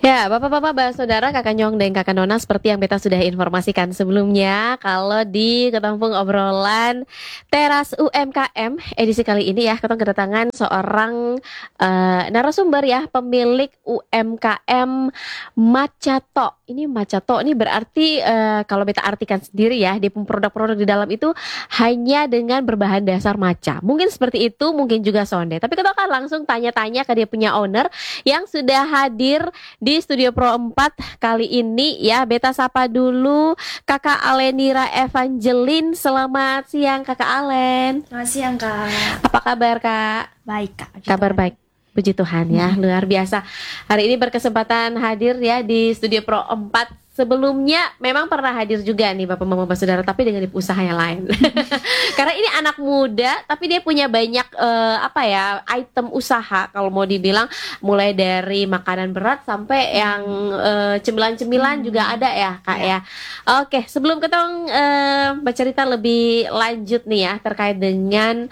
Ya, Bapak-bapak, saudara, Kakak Nyong dan Kakak Nona, seperti yang beta sudah informasikan sebelumnya, kalau di Ketampung Obrolan Teras UMKM edisi kali ini ya, kita kedatangan seorang narasumber ya, pemilik UMKM Macato. Ini Macato ini berarti kalau beta artikan sendiri ya, di produk-produk di dalam itu hanya dengan berbahan dasar maca. Mungkin seperti itu, mungkin juga sonde. Tapi kita akan langsung tanya-tanya ke dia punya owner yang sudah hadir di Studio Pro 4 kali ini ya. Beta sapa dulu Kakak Alenira Evangeline. Selamat siang Kakak Alen. Selamat siang Kak. Apa kabar Kak? Baik Kak. Kabar baik. Puji Tuhan ya, luar biasa. Hari ini berkesempatan hadir ya di Studio Pro 4. Sebelumnya memang pernah hadir juga nih Bapak-bapak saudara, tapi dengan usaha yang lain. Karena ini anak muda, tapi dia punya banyak item usaha kalau mau dibilang, mulai dari makanan berat sampai yang cemilan-cemilan juga ada ya Kak ya. Oke, sebelum kita bercerita lebih lanjut nih ya terkait dengan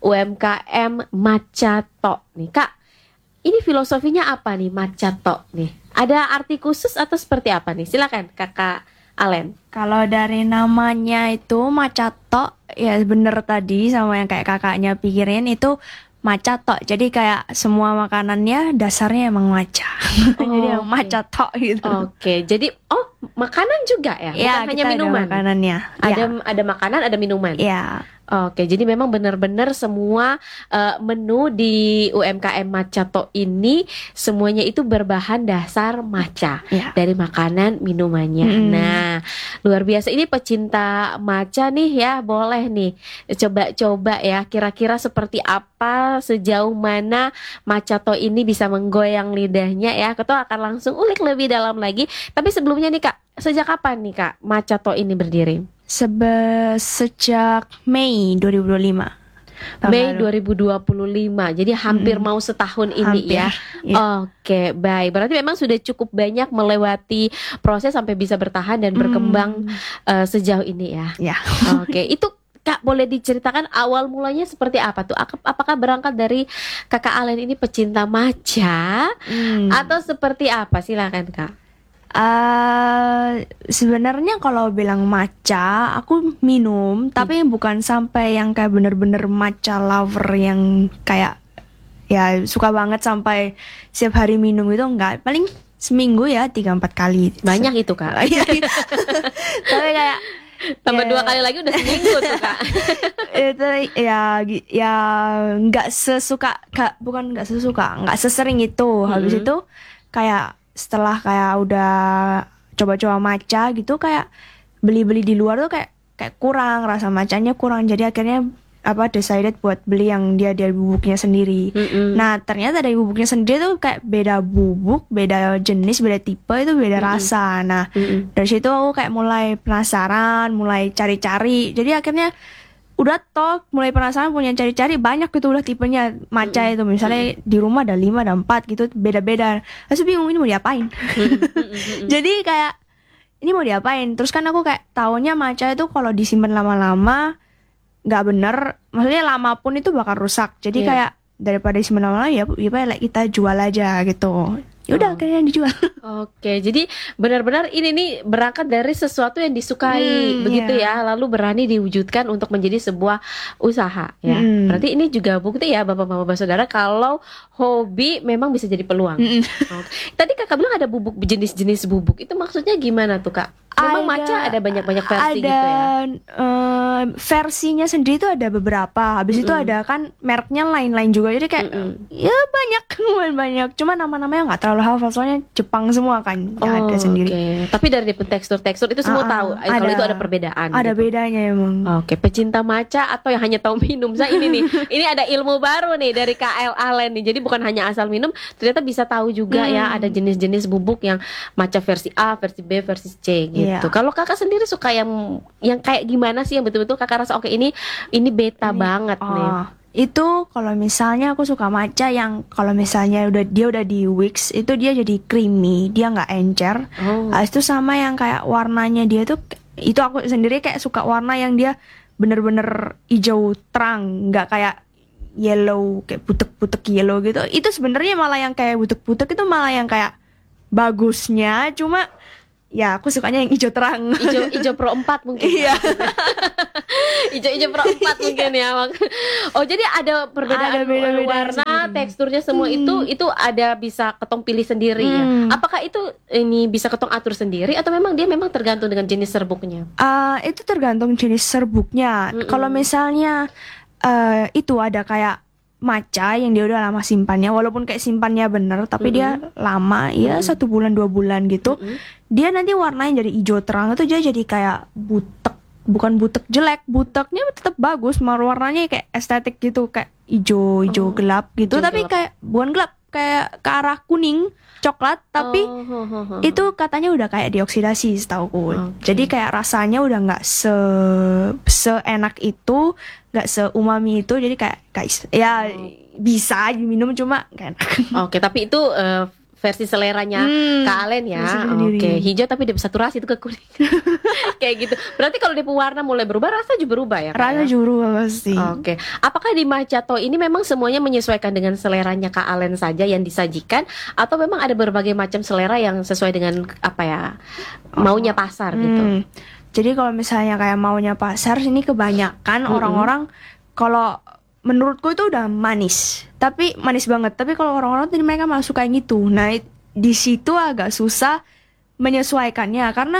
UMKM Macato nih Kak. Ini filosofinya apa nih Macato nih? Ada arti khusus atau seperti apa nih? Silakan Kakak Alen. Kalau dari namanya itu Macato, ya bener tadi sama yang kayak kakaknya pikirin itu Macato. Jadi kayak semua makanannya dasarnya emang maca. Jadi yang Macato gitu. Oke, jadi makanan juga ya? Ya, Bukan hanya minuman. Ada makanannya. Ada makanan, ada minuman. Ya. Oke, jadi memang benar-benar semua menu di UMKM Macato ini semuanya itu berbahan dasar maca dari makanan minumannya. Nah, luar biasa. Ini pecinta maca nih ya, boleh nih coba-coba ya. Kira-kira seperti apa, sejauh mana Macato ini bisa menggoyang lidahnya ya. Kita akan langsung ulik lebih dalam lagi. Tapi sebelumnya nih Kak, sejak kapan nih Kak Macato ini berdiri? Sejak Mei 2025. Mei 2025. Jadi hampir mau setahun ini ya. Oke, baik. Berarti memang sudah cukup banyak melewati proses sampai bisa bertahan dan berkembang sejauh ini ya. Oke, itu Kak boleh diceritakan awal mulanya seperti apa tuh? Apakah berangkat dari Kakak Alen ini pecinta maca atau seperti apa? Silakan Kak. Sebenarnya kalau bilang matcha, aku minum, tapi bukan sampai yang kayak bener-bener matcha lover yang kayak ya suka banget sampai setiap hari minum itu enggak. Paling seminggu ya 3-4 kali. Banyak itu Kak. Tapi kayak tambah 2 kali lagi udah seminggu tuh Kak. Itu ya nggak sesuka, bukan nggak sesuka, nggak sesering itu. Habis itu kayak setelah kayak udah coba-coba matcha gitu, kayak beli-beli di luar tuh kayak kurang, rasa matchanya kurang. Jadi akhirnya decided buat beli yang dia dari bubuknya sendiri. Nah ternyata dari bubuknya sendiri tuh kayak beda bubuk, beda jenis, beda tipe, itu beda rasa. Nah dari situ aku kayak mulai penasaran, mulai cari-cari. Jadi akhirnya udah mulai penasaran, punya cari-cari banyak gitu udah tipenya matcha itu. Misalnya di rumah ada 5, ada 4 gitu, beda-beda. Terus bingung ini mau diapain. Jadi kayak ini mau diapain. Terus kan aku kayak taunya matcha itu kalau disimpan lama-lama nggak bener, maksudnya lama pun itu bakal rusak. Jadi kayak daripada disimpan lama-lama ya kita jual aja gitu. Yaudah akhirnya dijual. Oke, jadi benar-benar ini nih berangkat dari sesuatu yang disukai begitu ya, lalu berani diwujudkan untuk menjadi sebuah usaha ya. Berarti ini juga bukti ya Bapak-bapak saudara kalau hobi memang bisa jadi peluang. Tadi Kakak bilang ada bubuk, jenis-jenis bubuk. Itu maksudnya gimana tuh Kak? Memang matcha ada banyak-banyak versi gitu ya? Versinya sendiri tuh ada beberapa. Habis itu ada kan mereknya lain-lain juga. Jadi kayak ya banyak. Cuma nama-namanya nggak terlalu hafal, soalnya Jepang semua kan ada sendiri. Tapi dari tekstur-tekstur itu semua tahu. Kalau itu ada perbedaan. Ada gitu. Bedanya emang. Oke, pecinta matcha atau yang hanya tahu minum. Saya ini nih, ini ada ilmu baru nih dari KL Alen nih. Jadi bukan hanya asal minum, ternyata bisa tahu juga ya ada jenis-jenis bubuk yang matcha versi A, versi B, versi C gitu. Kalau Kakak sendiri suka yang kayak gimana sih yang betul-betul Kakak rasa oke ini beta banget nih. Itu kalau misalnya aku suka matcha yang kalau misalnya dia udah di whisk itu dia jadi creamy, dia nggak encer. Itu sama yang kayak warnanya dia tuh, itu aku sendiri kayak suka warna yang dia bener-bener hijau terang, nggak kayak yellow, kayak butek-butek yellow gitu. Itu sebenarnya malah yang kayak butek-butek itu malah yang kayak bagusnya, cuma ya aku sukanya yang hijau terang. Ijo Pro 4 mungkin. Iya. Ijo Pro 4 mungkin ya. Oh, jadi ada perbedaan Ada beda-beda warna, sendiri. teksturnya semua itu ada bisa ketong pilih sendiri ya. Apakah itu ini bisa ketong atur sendiri atau memang dia memang tergantung dengan jenis serbuknya? Itu tergantung jenis serbuknya. Kalau misalnya itu ada kayak matcha yang dia udah lama simpannya, walaupun kayak simpannya bener tapi dia lama ya 1 bulan 2 bulan gitu, dia nanti warnanya jadi hijau terang, itu dia jadi kayak butek, bukan butek jelek, buteknya tetap bagus, malah warnanya kayak estetik gitu, kayak hijau gelap gitu, hijau tapi gelap. kayak bukan gelap, kayak ke arah kuning coklat, tapi itu katanya udah kayak dioksidasi setauku. Jadi kayak rasanya udah nggak seenak itu, nggak seumami itu, jadi kayak guys ya bisa diminum cuma nggak enak. Oke, tapi itu versi seleranya Kak Alen ya. versi sendiri. Oke, hijau tapi dia saturasi itu ke kuning. Kayak gitu. Berarti kalau dia warna mulai berubah, rasa juga berubah ya, Kak, Rasa ya? juru pasti. Oke, apakah di Macato ini memang semuanya menyesuaikan dengan seleranya Kak Alen saja yang disajikan, atau memang ada berbagai macam selera yang sesuai dengan apa ya maunya pasar gitu? Jadi kalau misalnya kayak maunya pasar sini kebanyakan orang-orang kalau menurutku itu udah manis, tapi manis banget. Tapi kalau orang-orang tadi mereka malah suka yang gitu. Nah di situ agak susah menyesuaikannya karena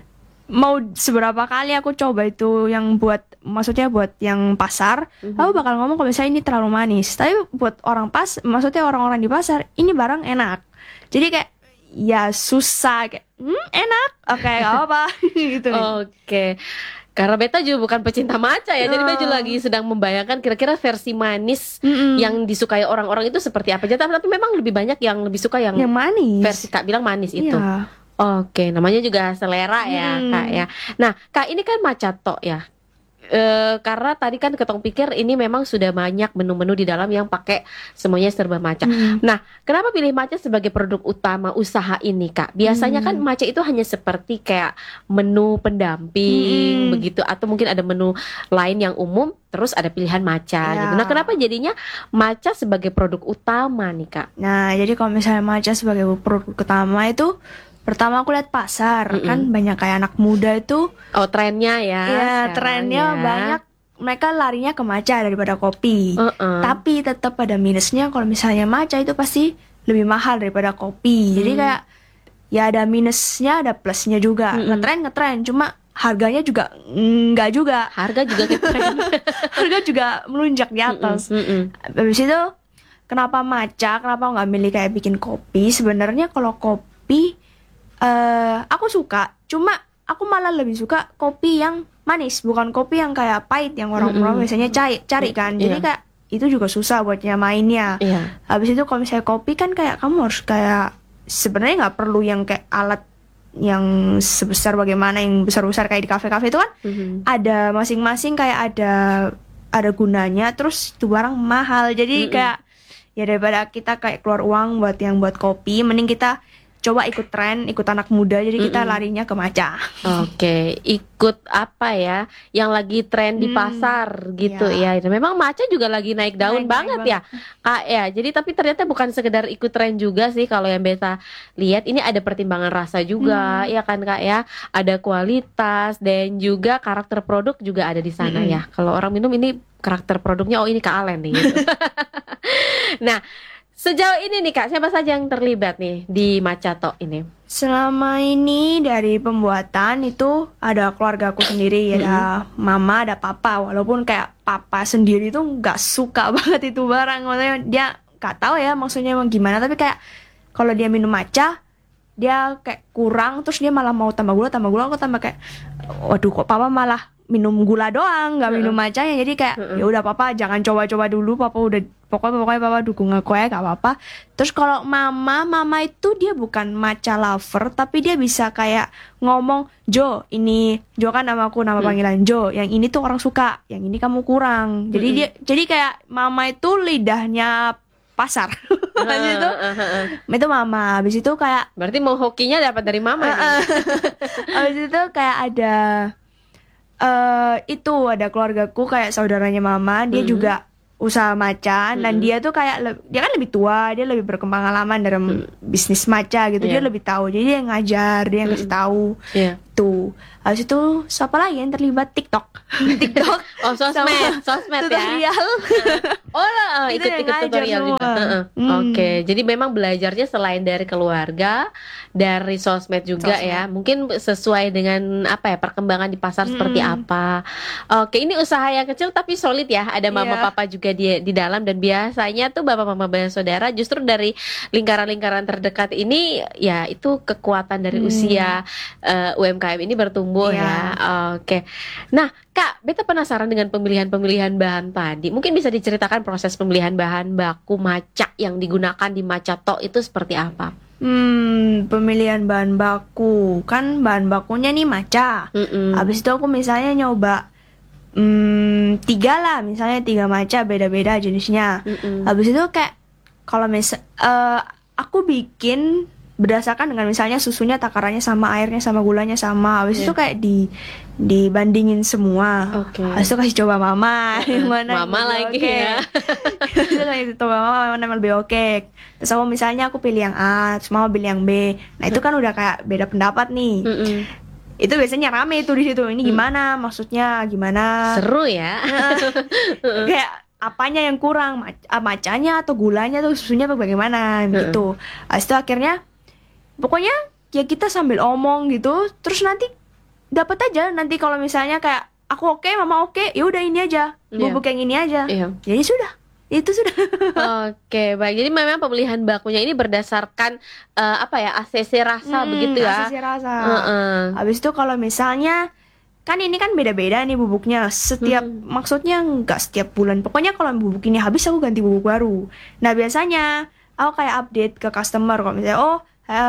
mau seberapa kali aku coba itu yang buat, maksudnya buat yang pasar, aku bakal ngomong kalau misalnya ini terlalu manis. Tapi buat orang maksudnya orang-orang di pasar, ini barang enak. Jadi kayak ya susah kayak enak, oke gak apa gitu. Oke. Karena beta juga bukan pecinta matcha ya, jadi beta juga lagi sedang membayangkan kira-kira versi manis yang disukai orang-orang itu seperti apa. Tapi memang lebih banyak yang lebih suka yang manis. versi Kak bilang manis itu. Iya. Oke, namanya juga selera ya Kak ya. Nah Kak, ini kan Macato ya. Karena tadi kan ketong pikir ini memang sudah banyak menu-menu di dalam yang pakai semuanya serba matcha. Nah, kenapa pilih matcha sebagai produk utama usaha ini, Kak? Biasanya kan matcha itu hanya seperti kayak menu pendamping begitu, atau mungkin ada menu lain yang umum, terus ada pilihan matcha gitu. Nah, kenapa jadinya matcha sebagai produk utama nih, Kak? Nah, jadi kalau misalnya matcha sebagai produk utama itu, pertama aku lihat pasar, kan banyak kayak anak muda itu. Oh, trennya ya. Iya, trennya banyak. Mereka larinya ke matcha daripada kopi. Tapi tetap ada minusnya kalau misalnya matcha itu pasti lebih mahal daripada kopi. Jadi kayak ya ada minusnya, ada plusnya juga. Ngetren, cuma harganya juga enggak juga. Harga juga ngetren. Harga juga melunjak di atas. Habis itu kenapa matcha? Kenapa nggak milih kayak bikin kopi? Sebenarnya kalau kopi aku suka, cuma aku malah lebih suka kopi yang manis, bukan kopi yang kayak pahit yang orang-orang biasanya cari kan. Jadi kayak itu juga susah buat nyamainnya. Habis itu kalau misalnya kopi kan kayak kamu harus kayak sebenarnya nggak perlu yang kayak alat yang sebesar bagaimana yang besar-besar kayak di kafe-kafe itu kan. Ada masing-masing kayak ada gunanya, terus itu barang mahal. Jadi kayak ya daripada kita kayak keluar uang buat kopi, mending kita coba ikut tren, ikut anak muda, jadi kita larinya ke matcha. Oke, ikut apa ya yang lagi tren di pasar gitu ya. Memang matcha juga lagi naik daun banget ya, Kak ya. Jadi tapi ternyata bukan sekedar ikut tren juga sih kalau yang beta lihat, ini ada pertimbangan rasa juga, ya kan Kak ya. Ada kualitas dan juga karakter produk juga ada di sana ya. Kalau orang minum ini karakter produknya, oh ini Kak Alen nih gitu. Nah, sejauh ini nih Kak, siapa saja yang terlibat nih di Macato ini? Selama ini dari pembuatan itu ada keluarga aku sendiri, ada mama, ada papa. Walaupun kayak papa sendiri tuh nggak suka banget itu barang, maksudnya dia nggak tahu ya maksudnya emang gimana. Tapi kayak kalau dia minum matcha, dia kayak kurang, terus dia malah mau tambah gula. Aku tambah kayak, waduh kok papa malah minum gula doang, nggak minum matchanya. Jadi kayak ya udah papa jangan coba-coba dulu, papa udah pokoknya papa dukung aku ya, gak apa-apa. Terus kalau mama itu dia bukan matcha lover, tapi dia bisa kayak ngomong, Jo kan nama panggilan Jo, yang ini tuh orang suka, yang ini kamu kurang. Jadi kayak mama itu lidahnya pasar. Habis itu mama, habis itu kayak berarti mau hokinya dapat dari mama nih. Habis itu kayak ada itu ada keluargaku kayak saudaranya mama, dia juga usaha matcha dan dia tuh kayak dia kan lebih tua, dia lebih berpengalaman dalam bisnis matcha gitu. Dia lebih tahu. Jadi dia yang ngajar, dia yang kasih tahu. Tuh. Habis itu siapa lagi yang terlibat? TikTok. TikTok. Oh, sosmed tutorial. ya. Ikut tutorial juga. Oke, jadi memang belajarnya selain dari keluarga, dari sosmed juga ya. Mungkin sesuai dengan apa ya, perkembangan di pasar seperti apa. Oke, ini usaha yang kecil tapi solid ya. Ada mama papa juga di dalam, dan biasanya tuh bapak mama saudara justru dari lingkaran-lingkaran terdekat ini ya, itu kekuatan dari usia UMKM ini bertumbuh ya. Oke. Nah, Kak, beta penasaran dengan pemilihan bahan tadi. Mungkin bisa diceritakan proses pemilihan bahan baku matcha yang digunakan di Matcha Talk itu seperti apa? Pemilihan bahan baku. Kan bahan bakunya nih matcha. Habis itu aku misalnya nyoba 3 lah, misalnya 3 matcha beda-beda jenisnya. Habis itu kayak kalau aku bikin berdasarkan dengan misalnya susunya takarannya sama, airnya sama, gulanya sama. Habis itu kayak dibandingin semua. Habis itu kasih coba mama yang mana mama lagi ya. Habis itu kasih coba mama mana yang lebih oke. Terus aku misalnya aku pilih yang A, terus mama pilih yang B. Nah itu kan udah kayak beda pendapat nih. Itu biasanya rame tuh di situ. Ini gimana? Maksudnya gimana? Seru ya. Kayak apanya yang kurang, matchanya atau gulanya tuh, susunya bagaimana gitu. Habis itu akhirnya pokoknya ya kita sambil omong gitu, terus nanti dapat aja. Nanti kalau misalnya kayak aku oke, mama oke, ya udah ini aja, bubuk yang ini aja. Jadi sudah, itu sudah. Oke, baik. Jadi memang pemilihan bakunya ini berdasarkan apa ya, ACC rasa begitu ya. ACC rasa. Habis itu kalau misalnya kan ini kan beda-beda nih bubuknya. Setiap maksudnya nggak setiap bulan. Pokoknya kalau bubuk ini habis aku ganti bubuk baru. Nah biasanya aku kayak update ke customer kalau misalnya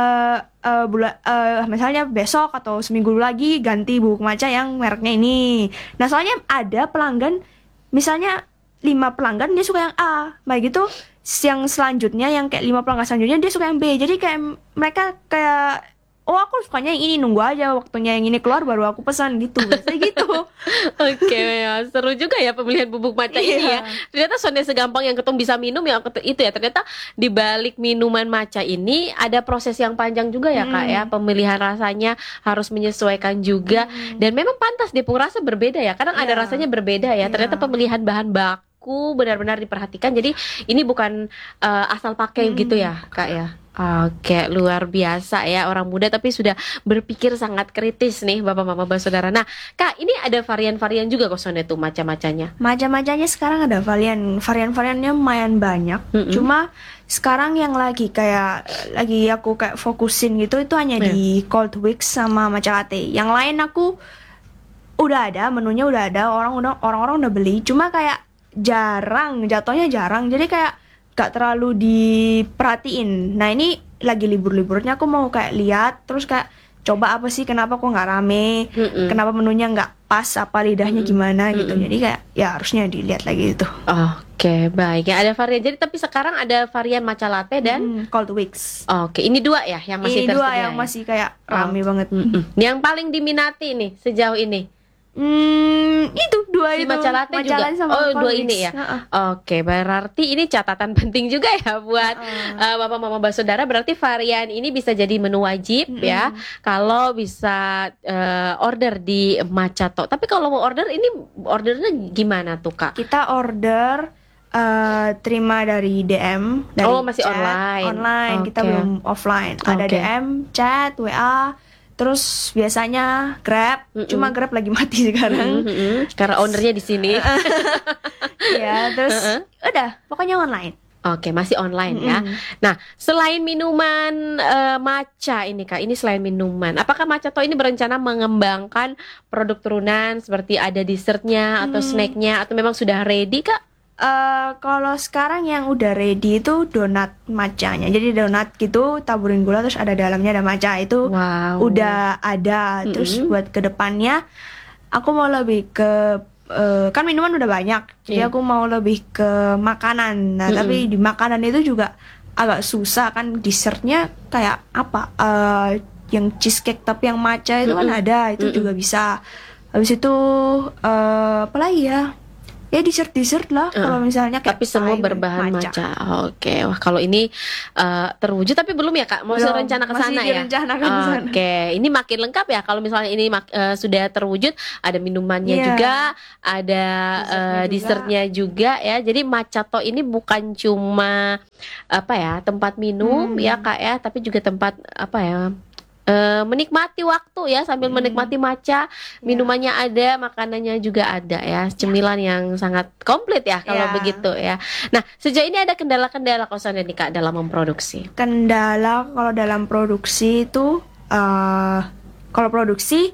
misalnya besok atau seminggu lagi ganti bubuk matcha yang mereknya ini. Nah soalnya ada pelanggan, misalnya 5 pelanggan dia suka yang A, baik gitu yang selanjutnya yang kayak 5 pelanggan selanjutnya dia suka yang B. Jadi kayak mereka kayak aku sukanya yang ini, nunggu aja waktunya yang ini keluar baru aku pesan gitu. Biasanya gitu. Oke, ya, seru juga ya pemilihan bubuk matcha ini ya. Ternyata sonde segampang yang ketemu bisa minum ya itu ya. Ternyata di balik minuman matcha ini ada proses yang panjang juga ya Kak ya. Pemilihan rasanya harus menyesuaikan juga. Dan memang pantas Depung rasa berbeda ya. Kadang ada rasanya berbeda ya. Ternyata pemilihan bahan baku benar-benar diperhatikan. Jadi ini bukan asal pakai gitu ya Kak ya. Oke, luar biasa ya, orang muda tapi sudah berpikir sangat kritis nih Bapak Mama Saudara. Nah, Kak, ini ada varian-varian juga kok Sonde tuh macam-macamnya. Macam-macamnya sekarang ada varian-variannya lumayan banyak. Cuma sekarang yang lagi aku kayak fokusin gitu itu hanya di Cold Wix sama matcha latte. Yang lain aku udah ada, menunya udah ada, orang-orang udah beli. Cuma kayak jatuhnya jarang. Jadi kayak gak terlalu diperhatiin. Nah ini lagi libur-liburnya aku mau kayak lihat, terus kayak coba apa sih, kenapa kok nggak rame, kenapa menunya nggak pas, apa lidahnya gimana gitu. Jadi kayak ya harusnya dilihat lagi itu. Oke, baik ya, ada varian. Jadi tapi sekarang ada varian matcha latte dan Cold Wix. Oke, ini 2 ya yang masih tersedia. Ini 2 yang ya? masih kayak rame banget. Yang paling diminati nih sejauh ini? Itu 2 si itu. Matcha latte juga. Sama 2 ini ya. Oke, berarti ini catatan penting juga ya buat Bapak Mama Saudara. Berarti varian ini bisa jadi menu wajib ya. Kalau bisa order di Matcha Talk. Tapi kalau mau order ini ordernya gimana tuh Kak? Kita order terima dari DM, dari masih chat, online. Kita belum offline. Ada DM, chat, WA. Terus biasanya Grab, cuma Grab lagi mati sekarang. Karena ownernya di sini. Ya, terus udah, pokoknya online. Oke, masih online ya. Nah, selain minuman matcha ini Kak, ini selain minuman, apakah Matcha Talk ini berencana mengembangkan produk turunan seperti ada dessertnya atau snacknya, atau memang sudah ready Kak? Kalau sekarang yang udah ready itu donat matchanya. Jadi donat gitu taburin gula terus ada dalamnya ada matcha itu udah ada. Terus buat kedepannya aku mau lebih ke kan minuman udah banyak. Jadi aku mau lebih ke makanan. Nah, tapi di makanan itu juga agak susah kan, dessertnya kayak apa? Yang cheesecake tapi yang matcha itu kan ada, itu juga bisa. Habis itu apa lagi ya? Ya dessert lah kalau misalnya kayak Tapi semua pie, berbahan matcha. Oke, wah kalau ini terwujud tapi belum ya Kak? Masih Belum, rencana ke masih sana ya? direncanakan ke sana. Oke, ini makin lengkap ya kalau misalnya ini sudah terwujud, ada minumannya Iya. juga, ada Dessertnya dessertnya juga ya. Jadi Maccato ini bukan cuma apa ya, tempat minum ya Kak ya, tapi juga tempat apa ya? Menikmati waktu ya sambil menikmati matcha, minumannya ada, makanannya juga ada ya, cemilan yang sangat komplit ya kalau Ya. begitu ya. Nah, sejauh ini ada kendala-kendala kosannya nih Kak dalam memproduksi. Kendala kalau dalam produksi itu kalau produksi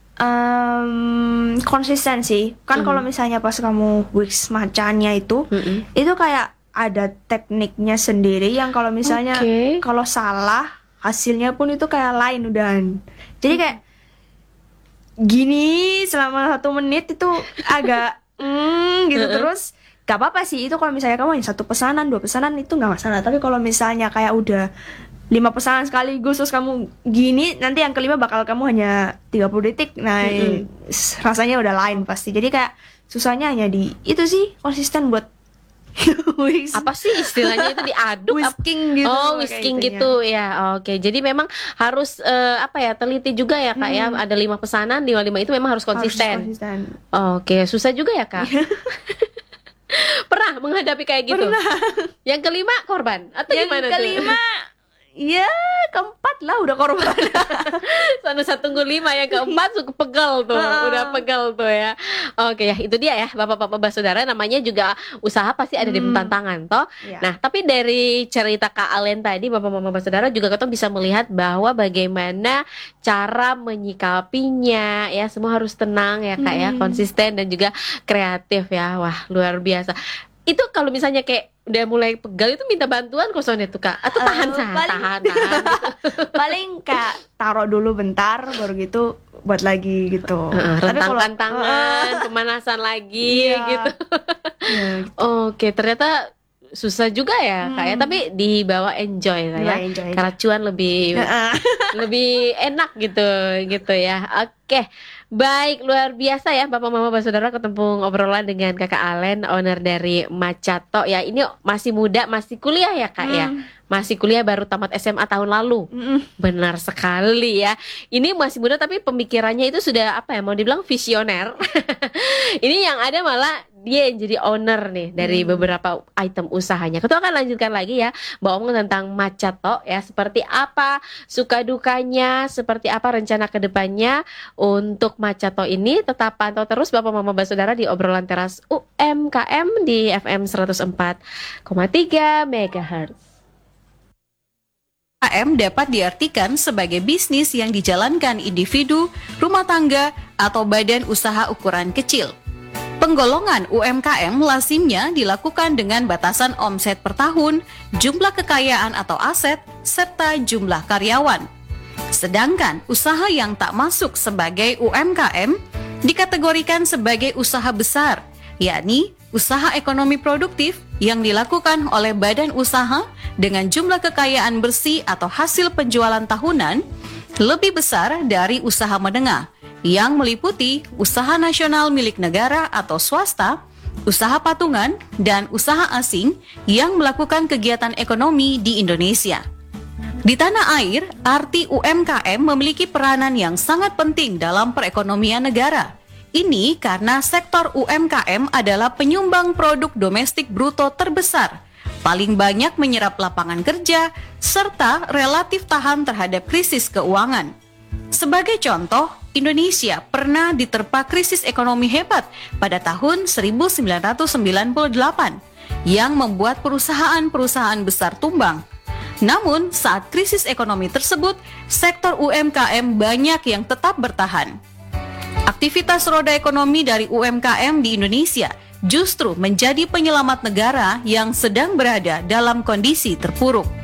konsistensi kan. Kalau misalnya pas kamu wax matchanya itu kayak ada tekniknya sendiri yang kalau misalnya Oke. kalau salah hasilnya pun itu kayak lain udahan. Jadi kayak gini selama 1 menit itu agak gitu. Terus gak apa-apa sih itu kalau misalnya kamu hanya 1 pesanan 2 pesanan itu nggak masalah. Tapi kalau misalnya kayak udah 5 pesanan sekaligus terus kamu gini, nanti yang kelima bakal kamu hanya 30 detik. Nah rasanya udah lain pasti. Jadi kayak susahnya hanya di itu sih, konsisten buat Apa sih istilahnya itu diaduk? whisking gitu. Oh, kayak whisking itunya. gitu ya. Oke, jadi memang harus apa ya, teliti juga ya Kak ya. Ada 5 pesanan, 5 itu memang harus Harus konsisten. konsisten. Oke, susah juga ya Kak. Pernah menghadapi kayak gitu? Pernah. Yang kelima korban atau Yang gimana kelima ya keempat lah udah korban. Sana 1 tunggu 5, yang keempat suka pegel tuh, udah pegel tuh ya. Oke ya, itu dia ya bapak-bapak saudara, namanya juga usaha pasti ada di tantangan toh. Iya. Nah, tapi dari cerita Kak Alen tadi, bapak-bapak saudara juga kita bisa melihat bahwa bagaimana cara menyikapinya ya, semua harus tenang ya Kak ya, konsisten dan juga kreatif ya. Wah, luar biasa. Itu kalau misalnya kayak udah mulai pegal itu minta bantuan kosonnya tuh Kak, atau tahan paling- tahan. Paling kayak taruh dulu bentar baru gitu buat lagi gitu. Tapi kalau- Rentangkan tangan, pemanasan lagi Iya. gitu. Ya, Oke, ternyata susah juga ya Kak ya, tapi dibawa enjoy lah ya. Dibawa enjoy aja. Karena cuan lebih enak gitu ya. Oke. Baik, luar biasa ya Bapak Mama Saudara, ketemu obrolan dengan Kakak Alen, owner dari Maccato ya. Ini masih muda, masih kuliah ya Kak ya. Masih kuliah, baru tamat SMA tahun lalu. Benar sekali ya. Ini masih muda tapi pemikirannya itu sudah apa ya, mau dibilang visioner. Ini yang ada malah dia yang jadi owner nih dari beberapa item usahanya. Kita akan lanjutkan lagi ya, ngomong tentang Maccato ya, seperti apa suka dukanya, seperti apa rencana kedepannya untuk Maccato ini. Tetap pantau terus Bapak Mama Saudara di obrolan teras UMKM di FM 104,3 MHz. UMKM dapat diartikan sebagai bisnis yang dijalankan individu, rumah tangga, atau badan usaha ukuran kecil. Penggolongan UMKM lazimnya dilakukan dengan batasan omset per tahun, jumlah kekayaan atau aset, serta jumlah karyawan. Sedangkan usaha yang tak masuk sebagai UMKM dikategorikan sebagai usaha besar, yakni usaha ekonomi produktif yang dilakukan oleh badan usaha dengan jumlah kekayaan bersih atau hasil penjualan tahunan lebih besar dari usaha menengah yang meliputi usaha nasional milik negara atau swasta, usaha patungan, dan usaha asing yang melakukan kegiatan ekonomi di Indonesia. Di tanah air, arti UMKM memiliki peranan yang sangat penting dalam perekonomian negara. Ini karena sektor UMKM adalah penyumbang produk domestik bruto terbesar, paling banyak menyerap lapangan kerja, serta relatif tahan terhadap krisis keuangan. Sebagai contoh, Indonesia pernah diterpa krisis ekonomi hebat pada tahun 1998 yang membuat perusahaan-perusahaan besar tumbang. Namun, saat krisis ekonomi tersebut, sektor UMKM banyak yang tetap bertahan. Aktivitas roda ekonomi dari UMKM di Indonesia justru menjadi penyelamat negara yang sedang berada dalam kondisi terpuruk.